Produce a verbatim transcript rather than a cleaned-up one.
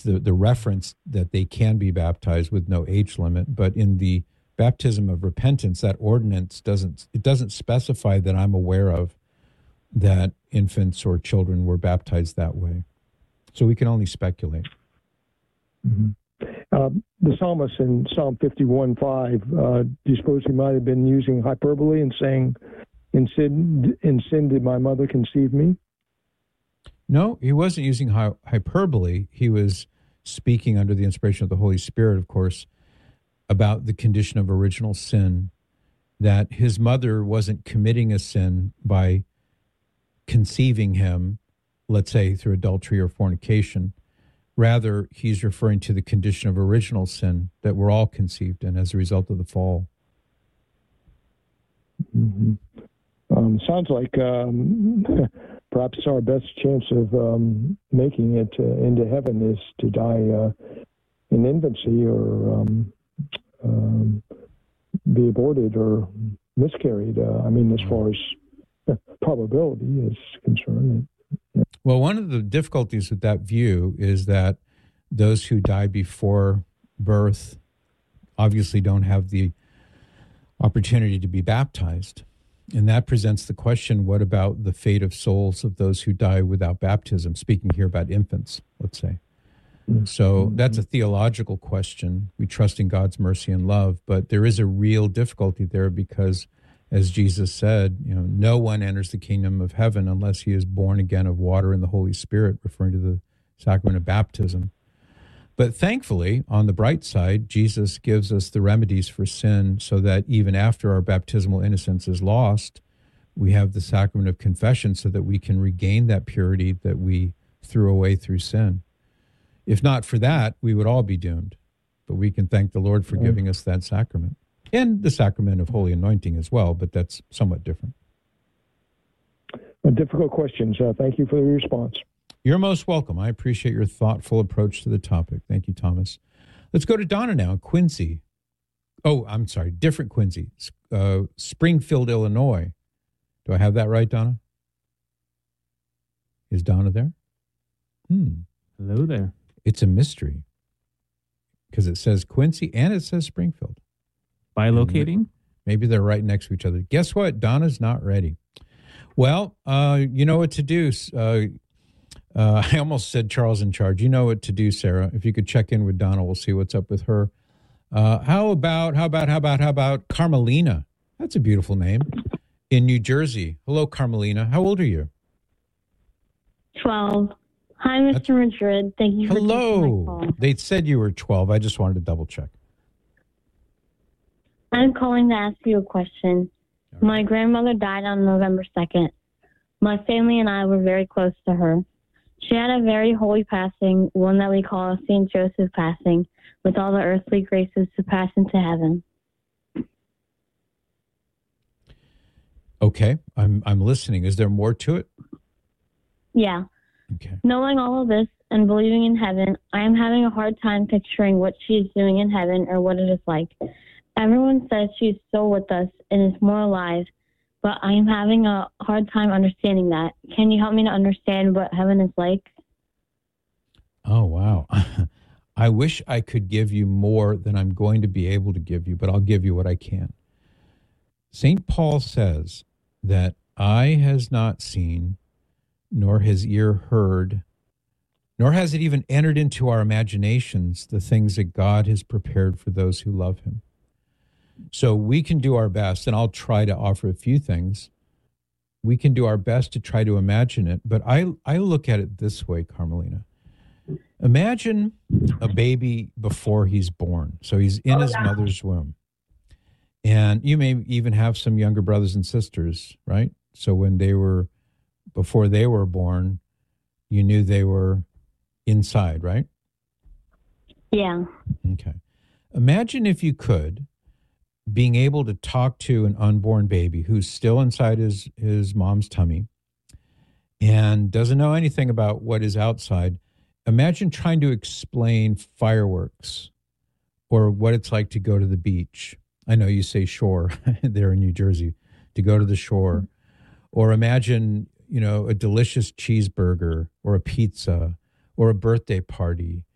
the, the reference that they can be baptized with no age limit, but in the baptism of repentance, that ordinance doesn't, it doesn't specify that I'm aware of that infants or children were baptized that way. So we can only speculate. Mm-hmm. Uh, the psalmist in Psalm fifty-one five, uh, do you suppose he might have been using hyperbole and saying, in sin, in sin did my mother conceive me? No, he wasn't using hy- hyperbole. He was speaking under the inspiration of the Holy Spirit, of course, about the condition of original sin, that his mother wasn't committing a sin by conceiving him, let's say through adultery or fornication. Rather, he's referring to the condition of original sin that we're all conceived in as a result of the fall. Mm-hmm. Um, sounds like um, perhaps our best chance of um, making it uh, into heaven is to die uh, in infancy or um, um, be aborted or miscarried. Uh, I mean, as far as probability is concerned. Well, one of the difficulties with that view is that those who die before birth obviously don't have the opportunity to be baptized. And that presents the question, what about the fate of souls of those who die without baptism? Speaking here about infants, let's say. Mm-hmm. So that's a theological question. We trust in God's mercy and love, but there is a real difficulty there because, as Jesus said, you know, no one enters the kingdom of heaven unless he is born again of water and the Holy Spirit, referring to the sacrament of baptism. But thankfully, on the bright side, Jesus gives us the remedies for sin so that even after our baptismal innocence is lost, we have the sacrament of confession so that we can regain that purity that we threw away through sin. If not for that, we would all be doomed. But we can thank the Lord for giving us that sacrament. And the sacrament of holy anointing as well, but that's somewhat different. A difficult questions. Uh, thank you for the response. You're most welcome. I appreciate your thoughtful approach to the topic. Thank you, Thomas. Let's go to Donna now, Quincy. Oh, I'm sorry, different Quincy. Uh, Springfield, Illinois. Do I have that right, Donna? Is Donna there? Hmm. Hello there. It's a mystery because it says Quincy and it says Springfield. Bilocating? Maybe they're right next to each other. Guess what? Donna's not ready. Well, uh, you know what to do. Uh, uh, I almost said Charles in charge. You know what to do, Sarah. If you could check in with Donna, we'll see what's up with her. Uh, how about, how about, how about, how about Carmelina? That's a beautiful name. In New Jersey. Hello, Carmelina. How old are you? twelve. Hi, Mister Madrid. Thank you for Hello. taking my call. They said you were twelve. I just wanted to double check. I'm calling to ask you a question. Right. My grandmother died on November second. My family and I were very close to her. She had a very holy passing, one that we call Saint Joseph passing, with all the earthly graces to pass into heaven. Okay, I'm I'm listening. Is there more to it? Yeah. Okay. Knowing all of this and believing in heaven, I am having a hard time picturing what she is doing in heaven or what it is like. Everyone says she's still with us and is more alive, but I am having a hard time understanding that. Can you help me to understand what heaven is like? Oh, wow. I wish I could give you more than I'm going to be able to give you, but I'll give you what I can. Saint Paul says that eye has not seen, nor has ear heard, nor has it even entered into our imaginations the things that God has prepared for those who love him. So we can do our best, and I'll try to offer a few things. We can do our best to try to imagine it, but I, I look at it this way, Carmelina. Imagine a baby before he's born. So he's in his mother's womb. And you may even have some younger brothers and sisters, right? So when they were, before they were born, you knew they were inside, right? Yeah. Okay. Imagine if you could, being able to talk to an unborn baby who's still inside his, his mom's tummy and doesn't know anything about what is outside. Imagine trying to explain fireworks or what it's like to go to the beach. I know you say shore there in New Jersey, to go to the shore. Or imagine, you know, a delicious cheeseburger or a pizza or a birthday party